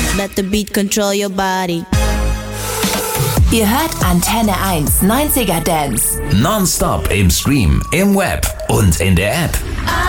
Let the beat control your body. Ihr hört Antenne 1 90er Dance. Nonstop im Stream, im Web und in der App.